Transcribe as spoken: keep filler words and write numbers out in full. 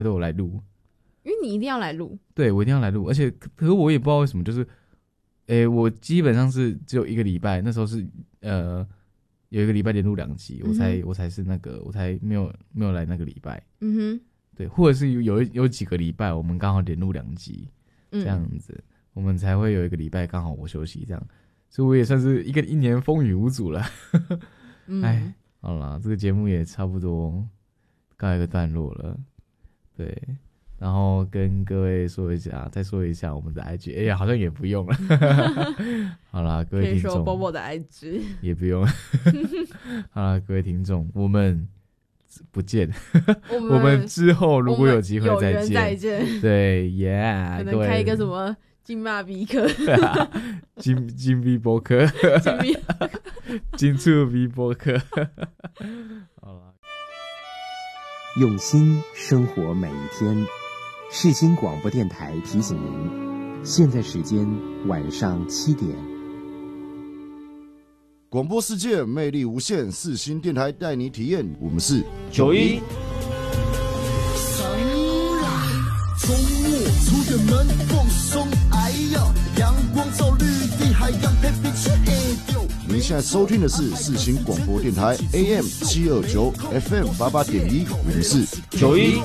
都有来录， 因为你一定要来录。 对，我一定要来录，而且可是我也不知道为什么，就是，诶，我基本上是只有一个礼拜，那时候是呃有一个礼拜连录两集，我才、嗯、我才是那个我才没有没有来那个礼拜。嗯哼，对，或者是有有有几个礼拜我们刚好连录两集，这样子、嗯，我们才会有一个礼拜刚好我休息这样，所以我也算是一个一年风雨无阻了。哎、嗯，好啦，这个节目也差不多告一个段落了，对。然后跟各位说一下，再说一下我们的 I G， 哎呀，好像也不用了。好啦，各位听众，可以说 Bobo 的 I G 也不用。好啦，各位听众，我们不见，我 们, 我们之后如果有机会再见， 再见。 对 ，Yeah， 可能开一个什么金马比克， 金金币播客， 金币， 金醋币播客。好啦， 用心生活每一天。世新广播电台提醒您，现在时间晚上七点。 广播世界魅力无限，世新电台带你体验。我们是九一。 从我出远门放松，哎呀，阳光照绿地，海洋陪彼此黑丢。 您现在收听的是世新广播电台 A M 七二九 F M 八八点一，我们是九一。